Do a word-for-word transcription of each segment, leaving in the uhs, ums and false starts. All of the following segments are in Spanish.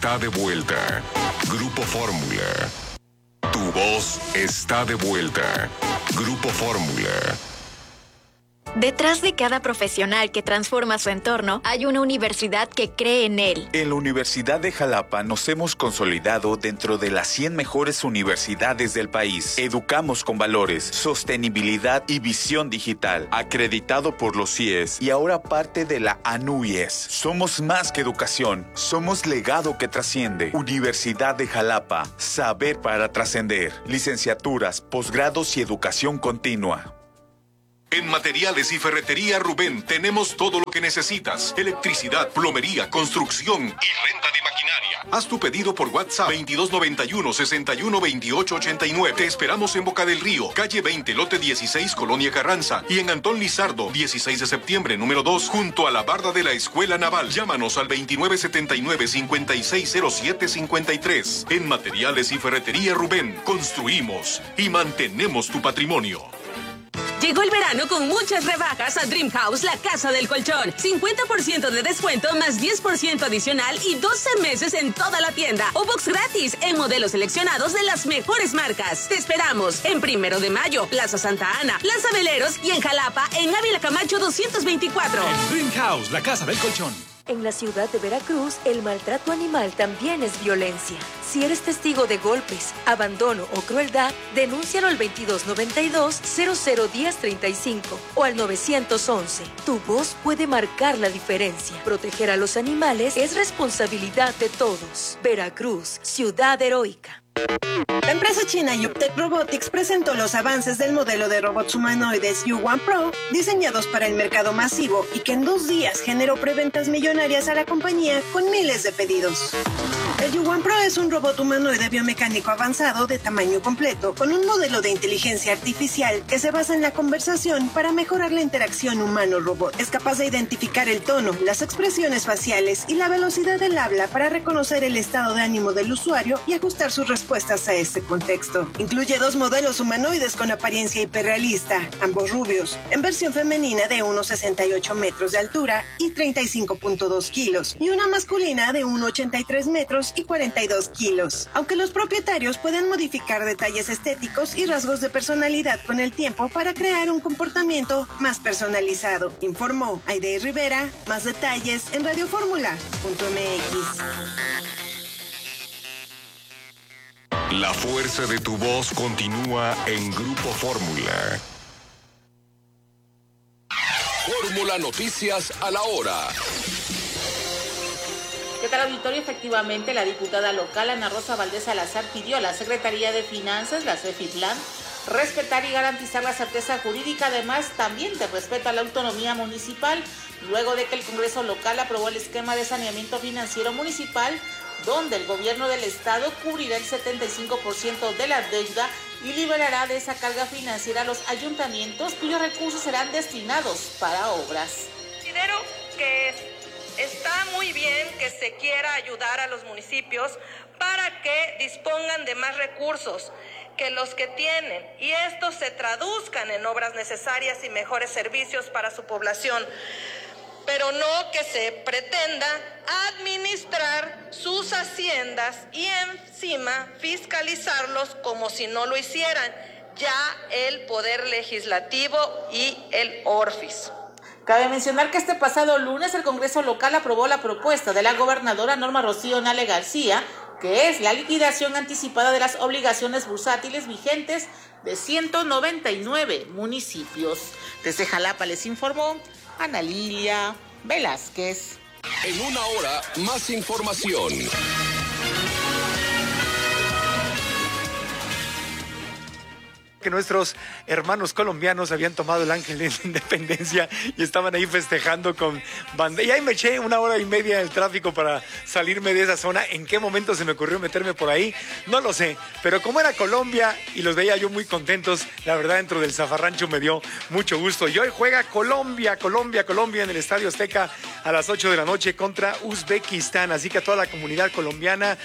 está de vuelta. Grupo Fórmula. Tu voz está de vuelta. Grupo Fórmula. Detrás de cada profesional que transforma su entorno, hay una universidad que cree en él. En la Universidad de Jalapa nos hemos consolidado dentro de las cien mejores universidades del país. Educamos con valores, sostenibilidad y visión digital. Acreditado por los C I E S y ahora parte de la A N U Y E S. Somos más que educación, somos legado que trasciende. Universidad de Jalapa, saber para trascender. Licenciaturas, posgrados y educación continua. En Materiales y Ferretería Rubén tenemos todo lo que necesitas. Electricidad, plomería, construcción y renta de maquinaria. Haz tu pedido por WhatsApp veintidós noventa y uno, sesenta y uno, veintiocho ochenta y nueve. Te esperamos en Boca del Río, calle veinte, lote dieciséis, Colonia Carranza. Y en Antón Lizardo, dieciséis de septiembre, número dos, junto a la barda de la Escuela Naval. Llámanos al veintinueve setenta y nueve, cincuenta y seis cero siete cincuenta y tres. En Materiales y Ferretería Rubén, construimos y mantenemos tu patrimonio. Llegó el verano con muchas rebajas a Dream House, la casa del colchón. cincuenta por ciento de descuento más diez por ciento adicional y doce meses en toda la tienda. O box gratis en modelos seleccionados de las mejores marcas. Te esperamos en Primero de Mayo, Plaza Santa Ana, Plaza Veleros y en Jalapa, en Ávila Camacho doscientos veinticuatro. En Dream House, la casa del colchón. En la ciudad de Veracruz, el maltrato animal también es violencia. Si eres testigo de golpes, abandono o crueldad, denúncialo al veintidós noventa y dos, cero cero diez treinta y cinco o al novecientos once. Tu voz puede marcar la diferencia. Proteger a los animales es responsabilidad de todos. Veracruz, ciudad heroica. La empresa china Yuptec Robotics presentó los avances del modelo de robots humanoides U uno Pro, diseñados para el mercado masivo y que en dos días generó preventas millonarias a la compañía con miles de pedidos. El U uno Pro es un robot humanoide biomecánico avanzado de tamaño completo, con un modelo de inteligencia artificial que se basa en la conversación para mejorar la interacción humano-robot. Es capaz de identificar el tono, las expresiones faciales y la velocidad del habla para reconocer el estado de ánimo del usuario y ajustar sus respuestas a este contexto. Incluye dos modelos humanoides con apariencia hiperrealista, ambos rubios, en versión femenina de uno coma sesenta y ocho metros de altura y treinta y cinco punto dos kilos, y una masculina de uno coma ochenta y tres metros y cuarenta y dos kilos. Aunque los propietarios pueden modificar detalles estéticos y rasgos de personalidad con el tiempo para crear un comportamiento más personalizado, informó Aide Rivera. Más detalles en radioformula punto m x. La fuerza de tu voz continúa en Grupo Fórmula. Fórmula Noticias a la hora. ¿Qué tal, auditorio? Efectivamente, la diputada local Ana Rosa Valdés Salazar pidió a la Secretaría de Finanzas, la CEFIPLAN, respetar y garantizar la certeza jurídica, además también de respeto a la autonomía municipal, luego de que el Congreso local aprobó el esquema de saneamiento financiero municipal, donde el gobierno del estado cubrirá el setenta y cinco por ciento de la deuda y liberará de esa carga financiera a los ayuntamientos cuyos recursos serán destinados para obras. Considero que está muy bien que se quiera ayudar a los municipios para que dispongan de más recursos que los que tienen y estos se traduzcan en obras necesarias y mejores servicios para su población, pero no que se pretenda administrar sus haciendas y encima fiscalizarlos como si no lo hicieran ya el Poder Legislativo y el ORFIS. Cabe mencionar que este pasado lunes el Congreso local aprobó la propuesta de la gobernadora Norma Rocío Nale García, que es la liquidación anticipada de las obligaciones bursátiles vigentes de ciento noventa y nueve municipios. Desde Jalapa les informó Ana Lilia Velázquez. En una hora, más información. Que nuestros hermanos colombianos habían tomado el ángel de la independencia y estaban ahí festejando con bandera. Y ahí me eché una hora y media en el tráfico para salirme de esa zona. ¿En qué momento se me ocurrió meterme por ahí? No lo sé, pero como era Colombia y los veía yo muy contentos, la verdad dentro del zafarrancho me dio mucho gusto. Y hoy juega Colombia, Colombia, Colombia en el Estadio Azteca a las ocho de la noche contra Uzbekistán. Así que a toda la comunidad colombiana,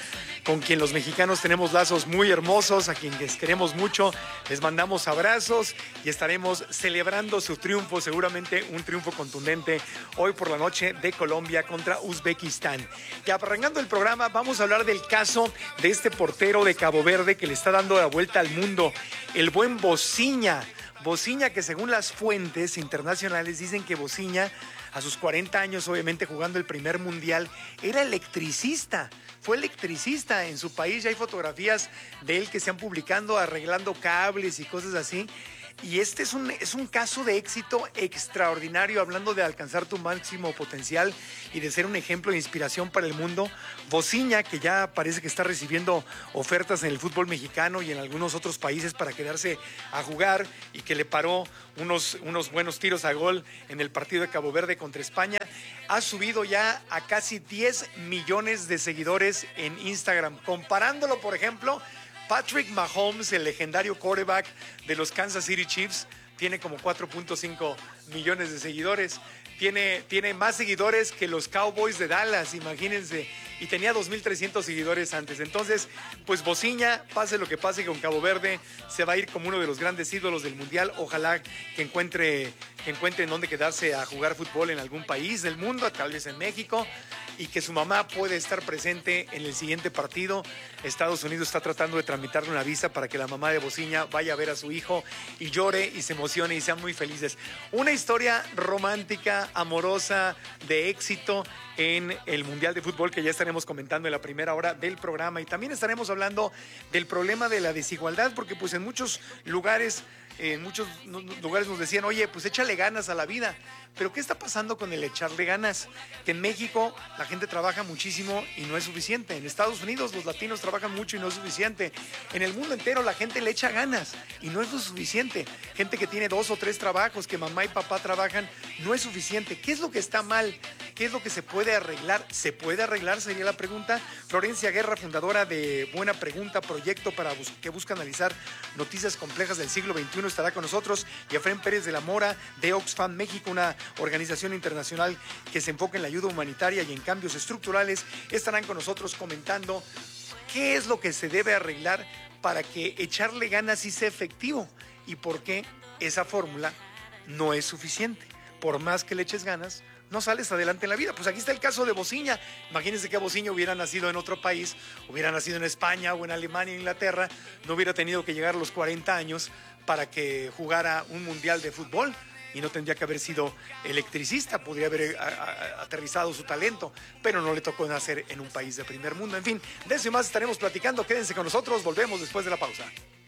con quien los mexicanos tenemos lazos muy hermosos, a quienes queremos mucho. Les mandamos abrazos y estaremos celebrando su triunfo, seguramente un triunfo contundente hoy por la noche de Colombia contra Uzbekistán. Y arrancando el programa, vamos a hablar del caso de este portero de Cabo Verde que le está dando la vuelta al mundo, el buen Bociña. Bociña, que según las fuentes internacionales dicen que Bociña, a sus cuarenta años, obviamente jugando el primer mundial, era electricista. Fue electricista en su país. Ya hay fotografías de él que se han publicado arreglando cables y cosas así. Y este es un, es un caso de éxito extraordinario, hablando de alcanzar tu máximo potencial y de ser un ejemplo de inspiración para el mundo. Bociña, que ya parece que está recibiendo ofertas en el fútbol mexicano y en algunos otros países para quedarse a jugar, y que le paró unos, unos buenos tiros a gol en el partido de Cabo Verde contra España, ha subido ya a casi diez millones de seguidores en Instagram. Comparándolo, por ejemplo, Patrick Mahomes, el legendario quarterback de los Kansas City Chiefs, tiene como cuatro punto cinco millones de seguidores. Tiene, tiene más seguidores que los Cowboys de Dallas, imagínense. Y tenía dos mil trescientos seguidores antes. Entonces, pues Bociña, pase lo que pase con Cabo Verde, se va a ir como uno de los grandes ídolos del Mundial. Ojalá que encuentre, que encuentre en dónde quedarse a jugar fútbol en algún país del mundo, tal vez en México, y que su mamá puede estar presente en el siguiente partido. Estados Unidos está tratando de tramitarle una visa para que la mamá de Bociña vaya a ver a su hijo y llore y se emocione y sean muy felices. Una historia romántica, amorosa, de éxito en el Mundial de Fútbol, que ya estaremos comentando en la primera hora del programa. Y también estaremos hablando del problema de la desigualdad, porque pues en muchos lugares, en muchos lugares nos decían, oye, pues échale ganas a la vida. Pero ¿qué está pasando con el echarle ganas? Que en México la gente trabaja muchísimo y no es suficiente. En Estados Unidos los latinos trabajan mucho y no es suficiente. En el mundo entero la gente le echa ganas y no es lo suficiente. Gente que tiene dos o tres trabajos, que mamá y papá trabajan, no es suficiente. ¿Qué es lo que está mal? ¿Qué es lo que se puede arreglar? ¿Se puede arreglar? Sería la pregunta. Florencia Guerra, fundadora de Buena Pregunta, proyecto para bus- que busca analizar noticias complejas del siglo veintiuno, estará con nosotros. Y Efraín Pérez de la Mora, de Oxfam México, una organización internacional que se enfoca en la ayuda humanitaria y en cambios estructurales, estarán con nosotros comentando qué es lo que se debe arreglar para que echarle ganas sí sea efectivo y por qué esa fórmula no es suficiente. Por más que le eches ganas, no sales adelante en la vida. Pues aquí está el caso de Bociña. Imagínense que Bociña hubiera nacido en otro país, hubiera nacido en España o en Alemania, Inglaterra, no hubiera tenido que llegar a los cuarenta años para que jugara un mundial de fútbol. Y no tendría que haber sido electricista, podría haber a, a, aterrizado su talento, pero no le tocó nacer en un país de primer mundo. En fin, de eso y más estaremos platicando. Quédense con nosotros, volvemos después de la pausa.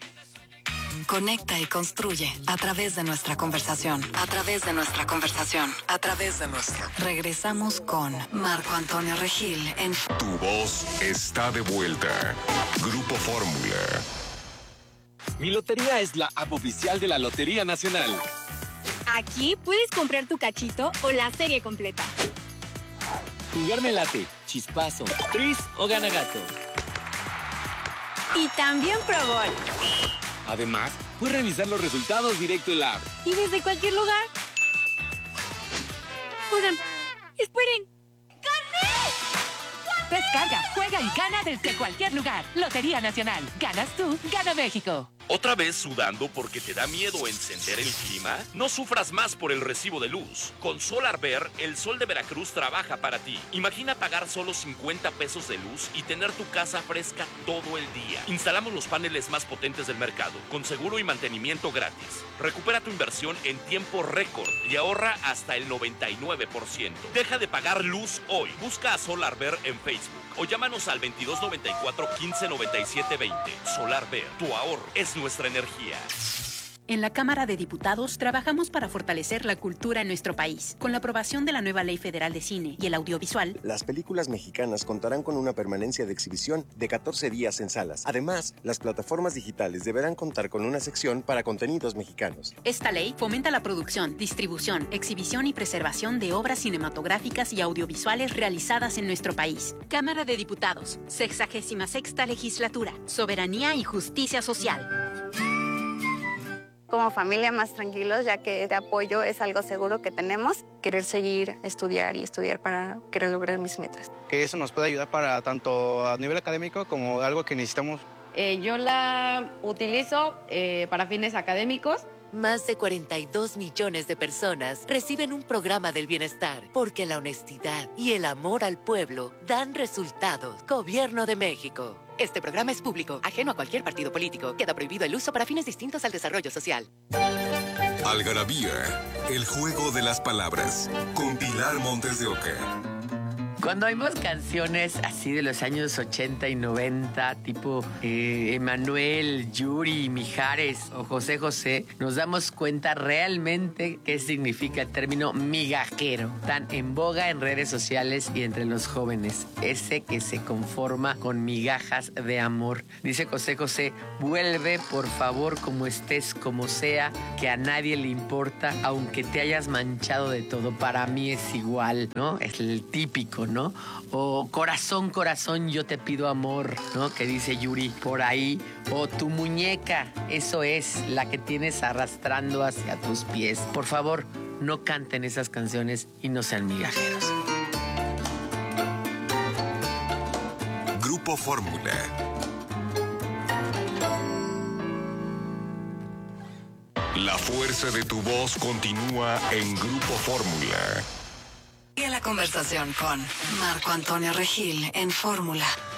Conecta y construye a través de nuestra conversación, a través de nuestra conversación, a través de nuestra. Regresamos con Marco Antonio Regil en Tu voz está de vuelta. Grupo Fórmula. Mi lotería es la app oficial de la Lotería Nacional. Aquí puedes comprar tu cachito o la serie completa. Jugarme late, chispazo, tris o gana gato. Y también Pro Gol. Además, puedes revisar los resultados directo en la app. Y desde cualquier lugar. Oigan, esperen. ¡Gané! Descarga, juega y gana desde cualquier lugar. Lotería Nacional. Ganas tú, gana México. ¿Otra vez sudando porque te da miedo encender el clima? No sufras más por el recibo de luz. Con SolarBear, el sol de Veracruz trabaja para ti. Imagina pagar solo cincuenta pesos de luz y tener tu casa fresca todo el día. Instalamos los paneles más potentes del mercado, con seguro y mantenimiento gratis. Recupera tu inversión en tiempo récord y ahorra hasta el noventa y nueve por ciento. Deja de pagar luz hoy. Busca a SolarBear en Facebook o llámanos al veintidós noventa y cuatro, quince noventa y siete veinte. SolarBear, tu ahorro es nuestra energía. En la Cámara de Diputados trabajamos para fortalecer la cultura en nuestro país. Con la aprobación de la nueva Ley Federal de Cine y el Audiovisual, las películas mexicanas contarán con una permanencia de exhibición de catorce días en salas. Además, las plataformas digitales deberán contar con una sección para contenidos mexicanos. Esta ley fomenta la producción, distribución, exhibición y preservación de obras cinematográficas y audiovisuales realizadas en nuestro país. Cámara de Diputados, sexagésima sexta legislatura, soberanía y justicia social. como familia más tranquilos, ya que este apoyo es algo seguro que tenemos. Querer seguir, estudiar y estudiar para querer lograr mis metas. Que eso nos puede ayudar para tanto a nivel académico como algo que necesitamos. Eh, yo la utilizo eh, para fines académicos. Más de cuarenta y dos millones de personas reciben un programa del bienestar porque la honestidad y el amor al pueblo dan resultados. Gobierno de México. Este programa es público, ajeno a cualquier partido político. Queda prohibido el uso para fines distintos al desarrollo social. Algarabía, el juego de las palabras, con Pilar Montes de Oca. Cuando oímos canciones así de los años ochenta y noventa, tipo eh, Emanuel, Yuri, Mijares o José José, nos damos cuenta realmente qué significa el término migajero, tan en boga en redes sociales y entre los jóvenes. Ese que se conforma con migajas de amor. Dice José José, vuelve por favor como estés, como sea, que a nadie le importa, aunque te hayas manchado de todo. Para mí es igual, ¿no? Es el típico, ¿no? O corazón, corazón, yo te pido amor, ¿no? Que dice Yuri por ahí. O tu muñeca, eso es la que tienes arrastrando hacia tus pies. Por favor, no canten esas canciones y no sean migajeros. Grupo Fórmula. La fuerza de tu voz continúa en Grupo Fórmula. Y la conversación con Marco Antonio Regil en Fórmula.